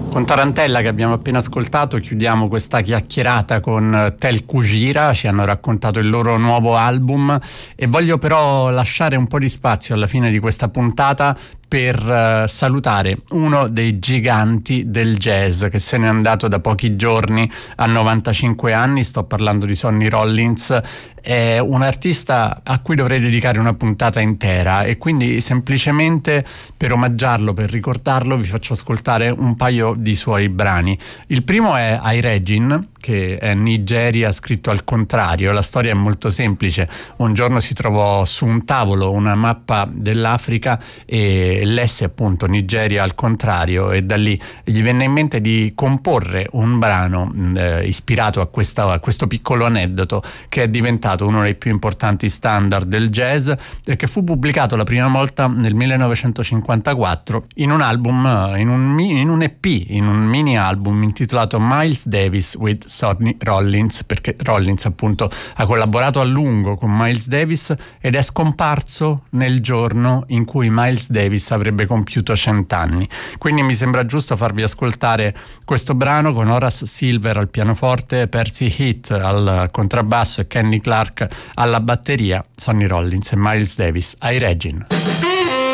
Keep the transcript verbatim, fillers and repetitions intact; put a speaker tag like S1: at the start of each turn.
S1: Con Tarantella, che abbiamo appena ascoltato, chiudiamo questa chiacchierata con Tel Kujira. Ci hanno raccontato il loro nuovo album e voglio però lasciare un po' di spazio alla fine di questa puntata per uh, salutare uno dei giganti del jazz che se n'è andato da pochi giorni a novantacinque anni. Sto parlando di Sonny Rollins. È un artista a cui dovrei dedicare una puntata intera e quindi semplicemente per omaggiarlo, per ricordarlo, vi faccio ascoltare un paio di suoi brani. Il primo è I Regin, che è Nigeria scritto al contrario. La storia è molto semplice. Un giorno si trovò su un tavolo una mappa dell'Africa e lesse appunto Nigeria al contrario, e da lì gli venne in mente di comporre un brano eh, ispirato a, questa, a questo piccolo aneddoto, che è diventato uno dei più importanti standard del jazz e che fu pubblicato la prima volta nel millenovecentocinquantaquattro in un album, in un, in un E P, in un mini album intitolato Miles Davis with Sonny Rollins, perché Rollins appunto ha collaborato a lungo con Miles Davis ed è scomparso nel giorno in cui Miles Davis avrebbe compiuto cent'anni. Quindi mi sembra giusto farvi ascoltare questo brano con Horace Silver al pianoforte, Percy Heath al contrabbasso e Kenny Clark alla batteria, Sonny Rollins e Miles Davis, I Regin.